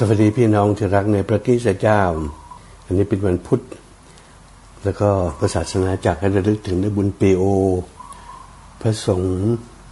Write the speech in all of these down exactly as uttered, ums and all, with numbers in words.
วัสดีพี่น้องที่รักในพระคริสต์เจ้าอันนี้เป็นวันพุธแล้วก็พระศาสนาจักรให้ระลึกถึงในบุญปีโอพระสงฆ์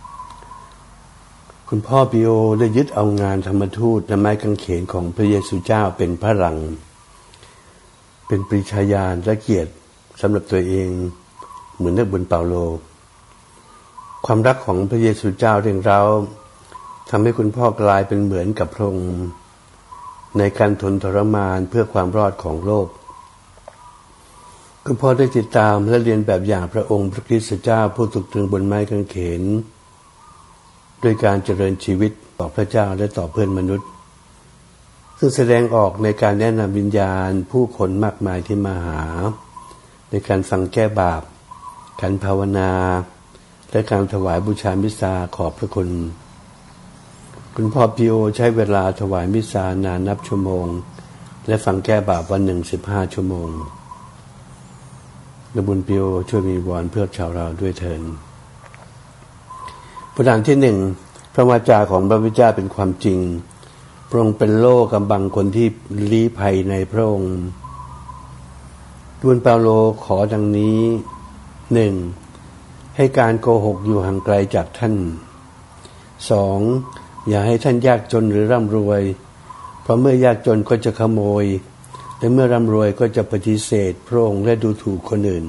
คุณพ่อปีโอได้ยึดเอางานธรรมทูตและไม้กางเขนของพระเยซูเจ้าเป็นพลังเป็นปริชาญาณและเกียรติสำหรับตัวเองเหมือนนักบุญเปาโลความรักของพระเยซูเจ้าเร่งเร้าทำให้คุณพ่อกลายเป็นเหมือนกับพระองค์ในการทนทรมานเพื่อความรอดของโลกคุณพ่อได้ติดตามและเรียนแบบอย่างพระองค์พระคริสต์เจ้าผู้ถูกตรึงบนไม้กางเขนด้วยการเจริญชีวิตต่อพระเจ้าและต่อเพื่อนมนุษย์ซึ่งแสดงออกในการแนะนำวิญญาณผู้คนมากมายที่มาหาในการฟังแก้บาปการภาวนาและการถวายบูชามิสซาขอบพระคุณคุณพ่อพีโอใช้เวลาถวายมิสซานานนับชั่วโมงและฟังแก้บาปวันหนึ่งสิบห้าชั่วโมงและบุญพีโอช่วยมีวอนเพื่อชาวเราด้วยเถิดประการที่หนึ่งพระวาจาของพระพุทธเจ้าเป็นความจริงพระองค์เป็นโล่กำบังคนที่ลี้ภัยในพระองค์บุญเปาโลขอดังนี้หนึ่งให้การโกหกอยู่ห่างไกลจากท่านสองอย่าให้ท่านยากจนหรือร่ำรวยเพราะเมื่อยากจนก็จะขโมยและเมื่อร่ำรวยก็จะปฏิเสธพระองค์และดูถูกคนอื่น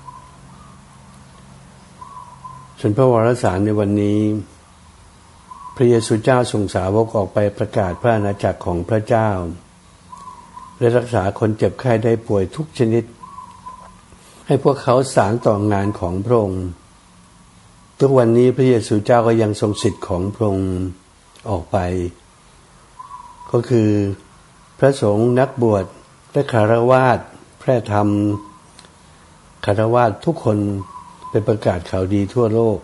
ส่วนพระวารสารในวันนี้พระเยซูเจ้าส่งสาวกออกไปประกาศพระอาณาจักรของพระเจ้าและรักษาคนเจ็บไข้ได้ป่วยทุกชนิดให้พวกเขาสานต่องานของพระองค์ทุกวันนี้พระเยซูเจ้าก็ยังทรงสิทธิ์ของพระองค์ออกไปก็คือพระสงฆ์นักบวชและคฤหัสถ์แพร่ธรรมคฤหัสถ์ทุกคนไปประกาศข่าวดีทั่วโลก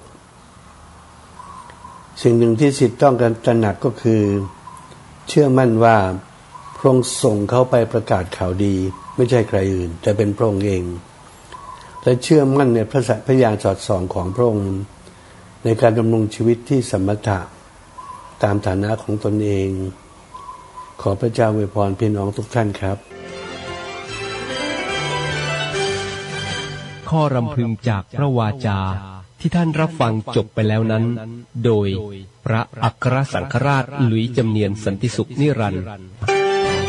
สิ่งหนึ่งที่สิทธิ์ต้องการตระหนักก็คือเชื่อมั่นว่าพระองค์ส่งเขาไปประกาศข่าวดีไม่ใช่ใครอื่นแต่เป็นพระองค์เองและเชื่อมั่นในพระสัจพยานสอดส่องของพระองค์ในการดำรงชีวิตที่สมถะตามฐานะของตนเองขอพระเจ้าอวยพรพี่น้องทุกท่านครับข้อรำพึงจากพระวาจาที่ท่านรับฟังจบไปแล้วนั้นโดยพระอัครสังฆราชหลุยส์จำเนียนสันติสุขนิรันดร์